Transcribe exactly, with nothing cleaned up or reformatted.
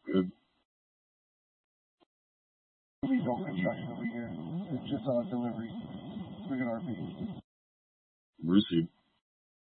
Good. We don't construction over here. It's just on delivery. Look at R P. Received.